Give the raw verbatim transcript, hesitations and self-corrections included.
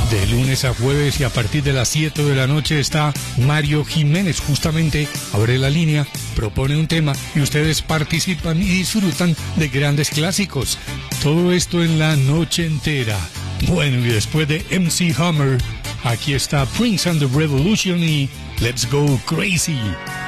De lunes a jueves y a partir de las siete de la noche está Mario Jiménez. Justamente abre la línea, propone un tema y ustedes participan y disfrutan de grandes clásicos. Todo esto en la noche entera. Bueno, y después de M C Hammer, aquí está Prince and the Revolution y Let's Go Crazy.